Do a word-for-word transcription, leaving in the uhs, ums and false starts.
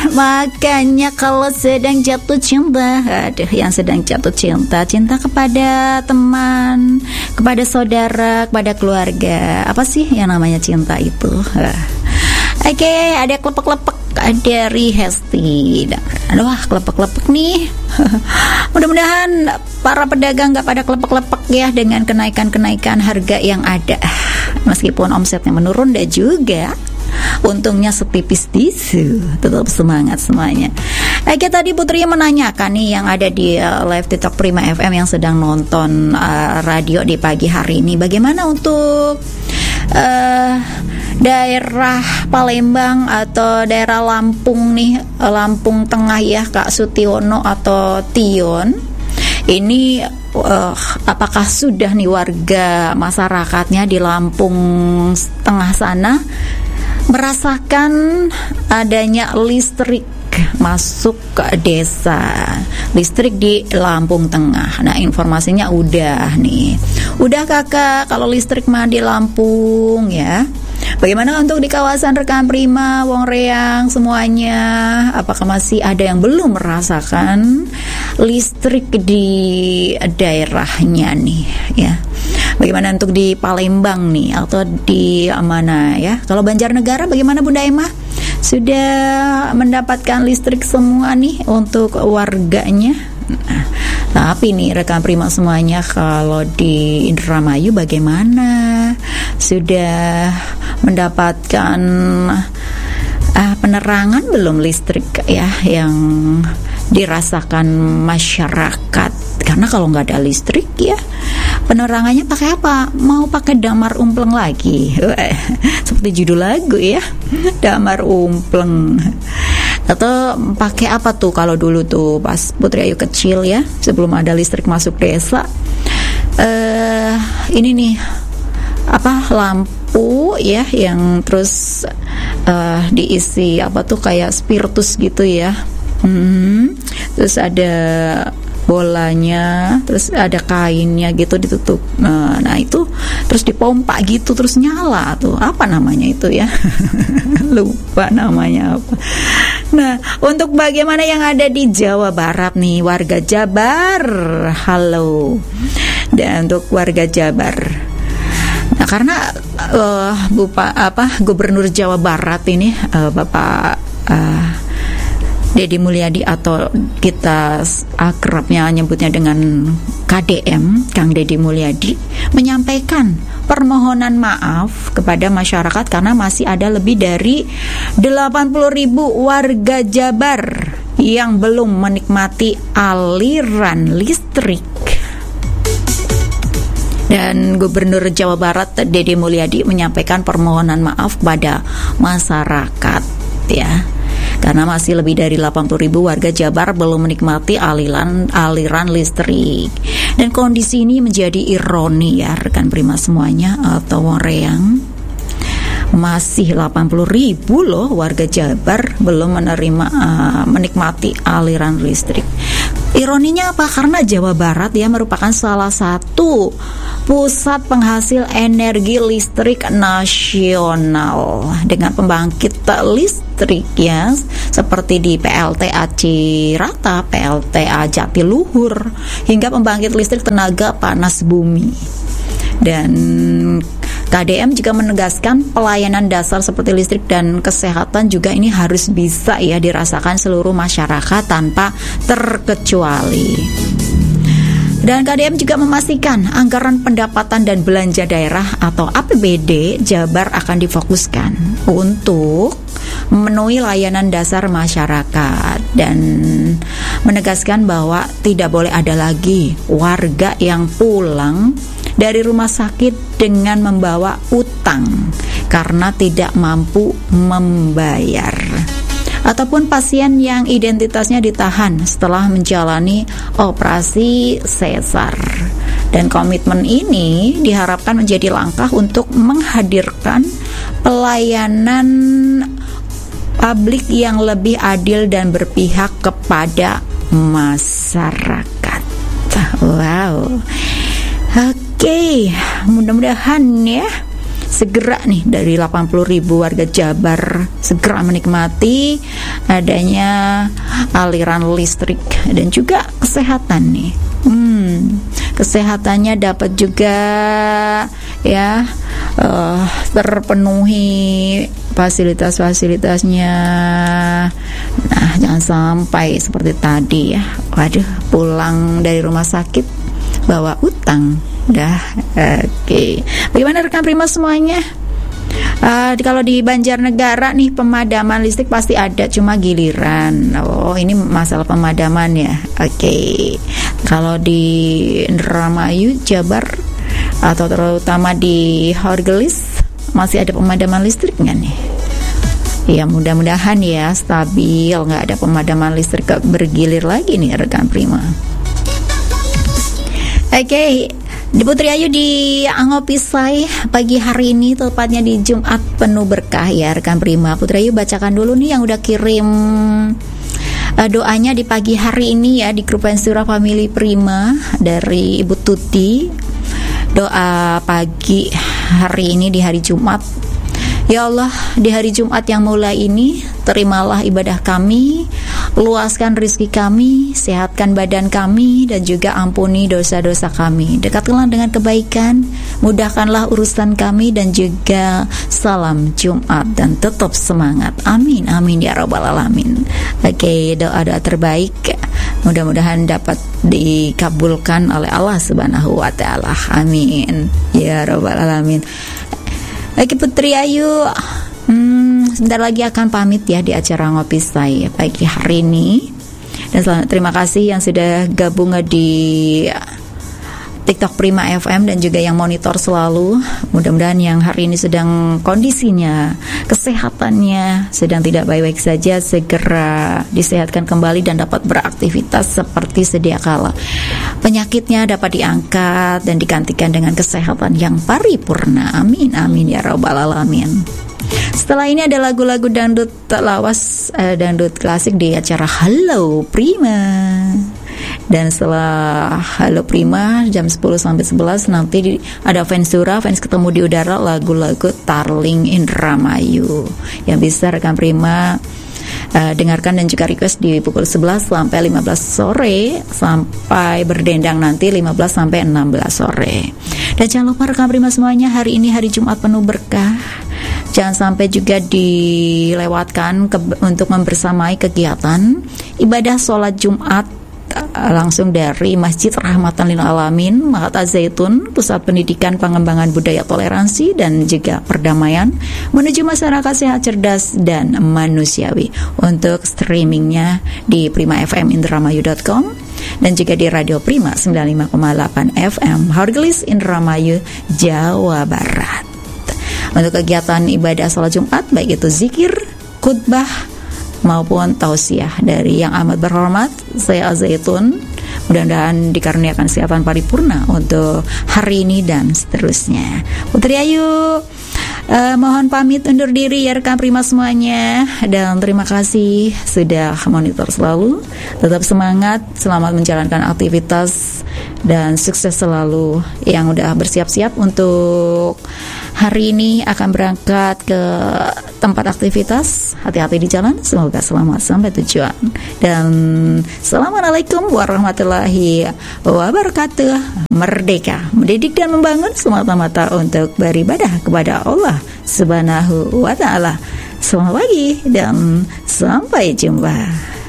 makanya kalau sedang jatuh cinta, aduh, yang sedang jatuh cinta, cinta kepada teman, kepada saudara, kepada keluarga, apa sih yang namanya cinta itu? Oke, okay, ada klepek-klepek dari Hesti. Aduh, klepek-klepek nih. Mudah-mudahan para pedagang gak pada klepek-klepek ya dengan kenaikan-kenaikan harga yang ada. Meskipun omsetnya menurun dan juga untungnya setipis tisu, tetap semangat semuanya. Oke, tadi Putri menanyakan nih yang ada di uh, live TikTok Prima F M yang sedang nonton uh, radio di pagi hari ini, bagaimana untuk uh, daerah Palembang atau daerah Lampung nih, Lampung Tengah ya Kak Sutiono atau Tion. Ini uh, apakah sudah nih warga masyarakatnya di Lampung Tengah sana merasakan adanya listrik masuk ke desa, listrik di Lampung Tengah? Nah, informasinya udah nih. Udah Kakak, kalau listrik mah di Lampung ya. Bagaimana untuk di kawasan rekan Prima, Wong Reang semuanya? Apakah masih ada yang belum merasakan listrik di daerahnya nih ya? Bagaimana untuk di Palembang nih atau di mana ya? Kalau Banjarnegara bagaimana Bunda Emma? Sudah mendapatkan listrik semua nih untuk warganya? Nah, tapi nih rekan Prima semuanya, kalau di Indramayu bagaimana? Sudah mendapatkan uh, penerangan belum listrik ya yang dirasakan masyarakat? Karena kalau nggak ada listrik ya penerangannya pakai apa? Mau pakai damar umpleng lagi? Seperti judul lagu ya, damar umpleng. Atau pakai apa tuh kalau dulu tuh pas Putri Ayu kecil ya, sebelum ada listrik masuk desa, uh, ini nih apa, lampu ya yang terus uh, diisi apa tuh kayak spiritus gitu ya, hmm, terus ada bolanya, terus ada kainnya gitu ditutup. Nah, nah itu terus dipompa gitu terus nyala tuh. Apa namanya itu ya? Lupa namanya apa. Nah, untuk bagaimana yang ada di Jawa Barat nih, warga Jabar, halo. Dan untuk warga Jabar, nah karena uh, Bupa apa Gubernur Jawa Barat ini uh, Bapak uh, Deddy Mulyadi atau kita akrabnya nyebutnya dengan K D M, Kang Deddy Mulyadi, menyampaikan permohonan maaf kepada masyarakat karena masih ada lebih dari delapan puluh ribu warga Jabar yang belum menikmati aliran listrik. Dan Gubernur Jawa Barat Deddy Mulyadi menyampaikan permohonan maaf kepada masyarakat ya, karena masih lebih dari delapan puluh ribu warga Jabar belum menikmati aliran aliran listrik. Dan kondisi ini menjadi ironi ya rekan Prima semuanya atau Wong Reang. Masih delapan puluh ribu loh warga Jabar belum menerima uh, menikmati aliran listrik. Ironinya apa? Karena Jawa Barat ya merupakan salah satu pusat penghasil energi listrik nasional dengan pembangkit listrik ya, seperti di P L T A Cirata, P L T A Jatiluhur, hingga pembangkit listrik tenaga panas bumi. Dan K D M juga menegaskan pelayanan dasar seperti listrik dan kesehatan juga ini harus bisa ya dirasakan seluruh masyarakat tanpa terkecuali. Dan K D M juga memastikan anggaran pendapatan dan belanja daerah atau A P B D Jabar akan difokuskan untuk memenuhi layanan dasar masyarakat dan menegaskan bahwa tidak boleh ada lagi warga yang pulang dari rumah sakit dengan membawa utang karena tidak mampu membayar, ataupun pasien yang identitasnya ditahan setelah menjalani operasi sesar. Dan komitmen ini diharapkan menjadi langkah untuk menghadirkan pelayanan publik yang lebih adil dan berpihak kepada masyarakat. Wow. Oke, okay, mudah-mudahan ya segera nih dari delapan puluh ribu warga Jabar segera menikmati adanya aliran listrik dan juga kesehatan nih. Hmm, kesehatannya dapat juga ya uh, terpenuhi fasilitas-fasilitasnya. Nah, jangan sampai seperti tadi ya. Waduh, pulang dari rumah sakit bawa utang. Dah, oke. Okay. Bagaimana rekan Prima semuanya? Uh, kalau di Banjarnegara nih pemadaman listrik pasti ada, cuma giliran. Oh, ini masalah pemadaman ya. Oke. Okay. Kalau di Indramayu, Jabar atau terutama di Horgelis masih ada pemadaman listrik nggak nih? Ya mudah-mudahan ya stabil, nggak ada pemadaman listrik bergilir lagi nih rekan Prima. Oke. Okay. Di Putri Ayu di Angopisai pagi hari ini, tepatnya di Jumat penuh berkah ya rekan Prima. Putri Ayu bacakan dulu nih yang udah kirim uh, doanya di pagi hari ini ya di grup Pensura Family Prima dari Ibu Tuti. Doa pagi hari ini di hari Jumat. Ya Allah, di hari Jumat yang mulai ini, terimalah ibadah kami, luaskan rezeki kami, sehatkan badan kami, dan juga ampuni dosa-dosa kami. Dekatkanlah dengan kebaikan, mudahkanlah urusan kami, dan juga salam Jumat, dan tetap semangat. Amin, amin ya Rabbal Alamin. Oke, doa-doa terbaik mudah-mudahan dapat dikabulkan oleh Allah Subhanahu wa Ta'ala. Amin ya Rabbal Alamin. Oke Putri Ayu, hmm, sebentar lagi akan pamit ya di acara Ngopi Say pagi hari ini. Dan selamat, terima kasih yang sudah gabung di TikTok Prima F M dan juga yang monitor selalu. Mudah-mudahan yang hari ini sedang kondisinya, kesehatannya sedang tidak baik-baik saja, segera disehatkan kembali dan dapat beraktivitas seperti sedia kala. Penyakitnya dapat diangkat dan digantikan dengan kesehatan yang paripurna. Amin, amin ya Rabbal Alamin. Setelah ini ada lagu-lagu dangdut lawas, eh, dangdut klasik di acara Halo Prima. Dan setelah Halo Prima jam sepuluh sampai sebelas nanti di, ada Fensura, Fans Ketemu di Udara, lagu-lagu Tarling Indramayu yang bisa rekan Prima uh, dengarkan dan juga request di pukul sebelas sampai lima belas sore, sampai berdendang nanti lima belas sampai enam belas sore. Dan jangan lupa rekan Prima semuanya, hari ini hari Jumat penuh berkah. Jangan sampai juga dilewatkan ke, untuk membersamai kegiatan ibadah sholat Jumat langsung dari Masjid Rahmatan Lil Alamin, Mahat Az-Zaitun, Pusat Pendidikan Pengembangan Budaya Toleransi dan juga Perdamaian menuju masyarakat sehat, cerdas dan manusiawi. Untuk streamingnya di prima f m indramayu dot com dan juga di Radio Prima sembilan puluh lima koma delapan F M Horgelis, Indramayu, Jawa Barat. Untuk kegiatan ibadah salat Jumat baik itu zikir, khutbah maupun tausiah dari yang amat berhormat saya Az-Zaitun, mudah-mudahan dikaruniakan kesehatan paripurna untuk hari ini dan seterusnya. Putri Ayu uh, mohon pamit undur diri ya rekan Prima semuanya, dan terima kasih sudah monitor selalu. Tetap semangat, selamat menjalankan aktivitas dan sukses selalu. Yang udah bersiap-siap untuk hari ini akan berangkat ke tempat aktivitas, hati-hati di jalan, semoga selamat sampai tujuan. Dan Assalamualaikum warahmatullahi wabarakatuh. Merdeka, mendidik dan membangun semata-mata untuk beribadah kepada Allah Subhanahu wa Ta'ala. Selamat pagi dan sampai jumpa.